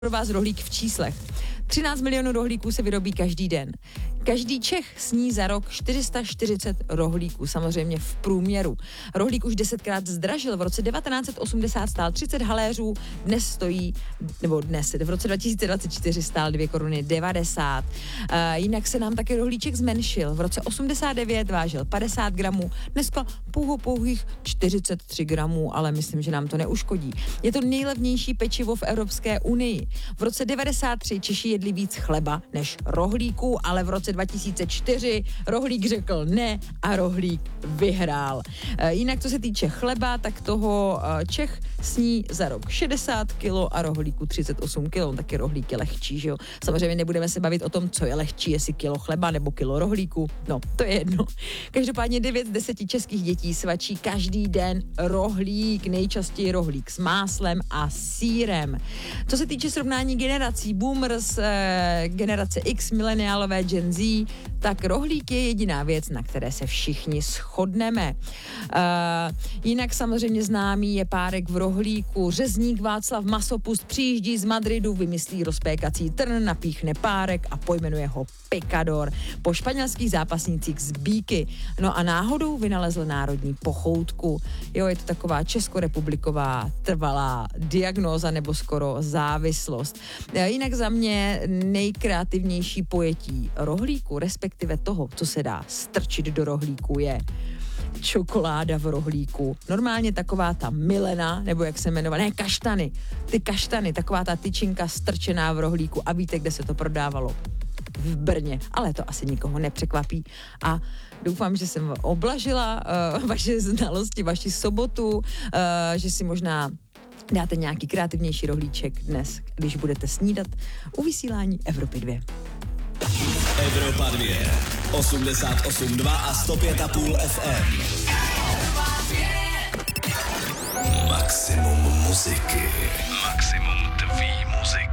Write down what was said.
pro vás rohlík v číslech. 13 milionů rohlíků se vyrobí každý den. Každý Čech sní za rok 440 rohlíků, samozřejmě v průměru. Rohlík už 10krát zdražil. V roce 1980 stál 30 haléřů, v roce 2024 stál 2 koruny 90. Jinak se nám taky rohlíček zmenšil. V roce 89 vážil 50 gramů, dneska pouhých 43 gramů, ale myslím, že nám to neuškodí. Je to nejlevnější pečivo v Evropské unii. V roce 93 Češi jedli víc chleba než rohlíků, ale v roce 2004 rohlík řekl ne a rohlík vyhrál. Jinak, co se týče chleba, tak toho Čech sní za rok 60 kilo a rohlíku 38 kilo. Taky rohlík je lehčí, že jo? Samozřejmě nebudeme se bavit o tom, co je lehčí, jestli kilo chleba nebo kilo rohlíku. No, to je jedno. Každopádně 9 z 10 českých dětí svačí každý den rohlík, nejčastěji rohlík s máslem a sýrem. Co se týče srovnání generací boomers, generace X, mileniálové, Gen Z, tak rohlík je jediná věc, na které se všichni shodneme. Jinak samozřejmě známý je párek v rohlíku. Řezník Václav Masopust přijíždí z Madridu, vymyslí rozpékací trn, napíchne párek a pojmenuje ho Picador. Po španělských zápasnících z Bíky. No a náhodou vynalezl národní pochoutku. Jo, je to taková českorepubliková trvalá diagnóza nebo skoro závislost. Jinak za mě nejkreativnější pojetí rohlíku, respektive toho, co se dá strčit do rohlíku, je čokoláda v rohlíku. Normálně taková ta Milena, nebo jak se jmenovala, ne, kaštany. Ty kaštany, taková ta tyčinka strčená v rohlíku. A víte, kde se to prodávalo? V Brně, ale to asi nikoho nepřekvapí. A doufám, že jsem oblažila vaše znalosti, vaši sobotu, že si možná dáte nějaký kreativnější rohlíček dnes, když budete snídat u vysílání Evropy 2. Evropa 2, 88,2 a 105,5 FM. Maximum muziky. Maximum tvý muziky.